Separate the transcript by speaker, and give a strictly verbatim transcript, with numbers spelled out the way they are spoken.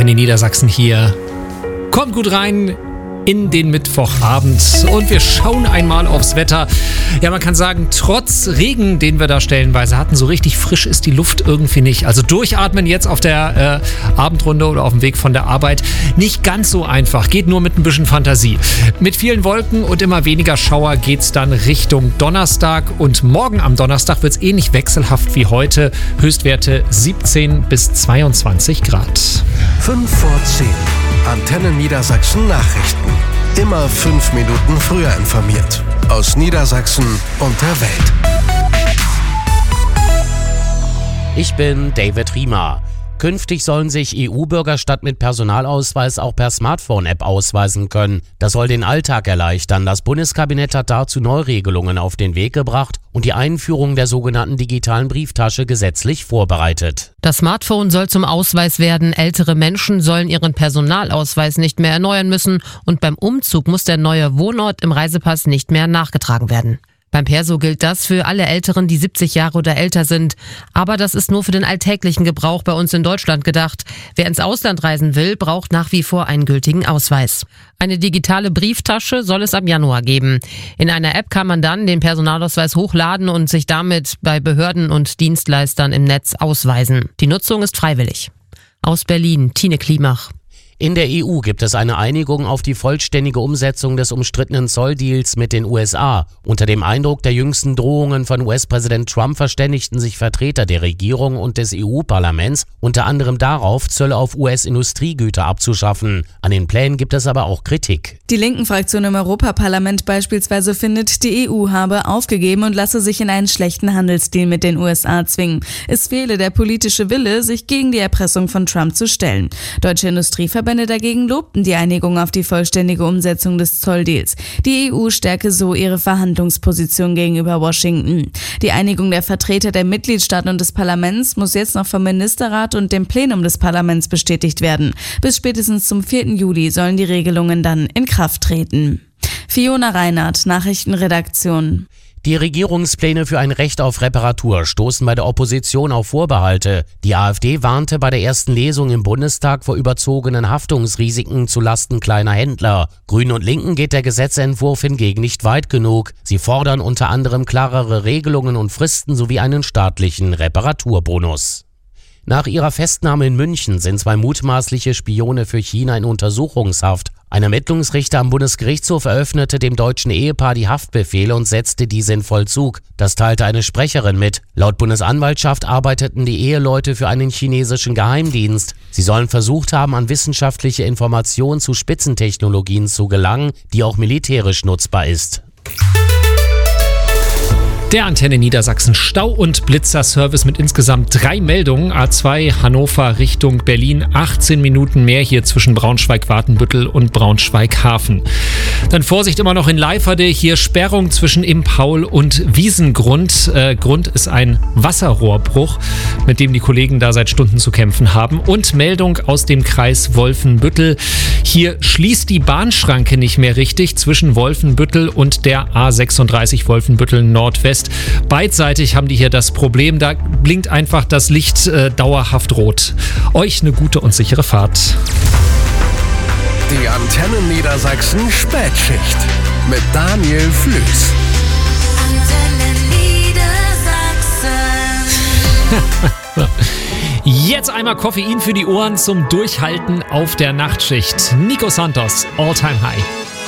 Speaker 1: Antenne Niedersachsen hier. Kommt gut rein in den Mittwochabend und wir schauen einmal aufs Wetter. Ja, man kann sagen, trotz Regen, den wir da stellenweise hatten, so richtig frisch ist die Luft irgendwie nicht. Also durchatmen jetzt auf der äh, Abendrunde oder auf dem Weg von der Arbeit nicht ganz so einfach. Geht nur mit ein bisschen Fantasie. Mit vielen Wolken und immer weniger Schauer geht's dann Richtung Donnerstag und morgen am Donnerstag wird's ähnlich wechselhaft wie heute. Höchstwerte siebzehn bis zweiundzwanzig Grad.
Speaker 2: fünf vor zehn. Antenne Niedersachsen Nachrichten. Immer fünf Minuten früher informiert. Aus Niedersachsen und der Welt.
Speaker 3: Ich bin David Riemer. Künftig sollen sich E U-Bürger statt mit Personalausweis auch per Smartphone-App ausweisen können. Das soll den Alltag erleichtern. Das Bundeskabinett hat dazu Neuregelungen auf den Weg gebracht und die Einführung der sogenannten digitalen Brieftasche gesetzlich vorbereitet.
Speaker 4: Das Smartphone soll zum Ausweis werden. Ältere Menschen sollen ihren Personalausweis nicht mehr erneuern müssen und beim Umzug muss der neue Wohnort im Reisepass nicht mehr nachgetragen werden. Beim Perso gilt das für alle Älteren, die siebzig Jahre oder älter sind. Aber das ist nur für den alltäglichen Gebrauch bei uns in Deutschland gedacht. Wer ins Ausland reisen will, braucht nach wie vor einen gültigen Ausweis. Eine digitale Brieftasche soll es ab Januar geben. In einer App kann man dann den Personalausweis hochladen und sich damit bei Behörden und Dienstleistern im Netz ausweisen. Die Nutzung ist freiwillig. Aus Berlin, Tine Klimach.
Speaker 3: In der E U gibt es eine Einigung auf die vollständige Umsetzung des umstrittenen Zolldeals mit den U S A. Unter dem Eindruck der jüngsten Drohungen von U S-Präsident Trump verständigten sich Vertreter der Regierung und des E U-Parlaments unter anderem darauf, Zölle auf U S-Industriegüter abzuschaffen. An den Plänen gibt es aber auch Kritik.
Speaker 5: Die Linken-Fraktion im Europaparlament beispielsweise findet, die E U habe aufgegeben und lasse sich in einen schlechten Handelsdeal mit den U S A zwingen. Es fehle der politische Wille, sich gegen die Erpressung von Trump zu stellen. Deutsche Industrieverbände dagegen lobten die Einigung auf die vollständige Umsetzung des Zolldeals. Die E U stärke so ihre Verhandlungsposition gegenüber Washington. Die Einigung der Vertreter der Mitgliedstaaten und des Parlaments muss jetzt noch vom Ministerrat und dem Plenum des Parlaments bestätigt werden. Bis spätestens zum vierten Juli sollen die Regelungen dann in Kraft treten. Fiona Reinhardt, Nachrichtenredaktion.
Speaker 3: Die Regierungspläne für ein Recht auf Reparatur stoßen bei der Opposition auf Vorbehalte. Die AfD warnte bei der ersten Lesung im Bundestag vor überzogenen Haftungsrisiken zulasten kleiner Händler. Grünen und Linken geht der Gesetzentwurf hingegen nicht weit genug. Sie fordern unter anderem klarere Regelungen und Fristen sowie einen staatlichen Reparaturbonus. Nach ihrer Festnahme in München sind zwei mutmaßliche Spione für China in Untersuchungshaft. Ein Ermittlungsrichter am Bundesgerichtshof eröffnete dem deutschen Ehepaar die Haftbefehle und setzte diese in Vollzug. Das teilte eine Sprecherin mit. Laut Bundesanwaltschaft arbeiteten die Eheleute für einen chinesischen Geheimdienst. Sie sollen versucht haben, an wissenschaftliche Informationen zu Spitzentechnologien zu gelangen, die auch militärisch nutzbar ist.
Speaker 1: Der Antenne Niedersachsen Stau- und Blitzerservice mit insgesamt drei Meldungen. A zwei Hannover Richtung Berlin, achtzehn Minuten mehr hier zwischen Braunschweig-Wartenbüttel und Braunschweig-Hafen. Dann Vorsicht immer noch in Leiferde, hier Sperrung zwischen Im Paul und Wiesengrund. Äh, Grund ist ein Wasserrohrbruch, mit dem die Kollegen da seit Stunden zu kämpfen haben. Und Meldung aus dem Kreis Wolfenbüttel. Hier schließt die Bahnschranke nicht mehr richtig zwischen Wolfenbüttel und der A sechsunddreißig Wolfenbüttel Nordwest. Beidseitig haben die hier das Problem, da blinkt einfach das Licht äh, dauerhaft rot. Euch eine gute und sichere Fahrt.
Speaker 2: Die Antenne Niedersachsen Spätschicht mit Daniel Flüß.
Speaker 6: Antenne Niedersachsen.
Speaker 1: Jetzt einmal Koffein für die Ohren zum Durchhalten auf der Nachtschicht. Nico Santos, All Time High.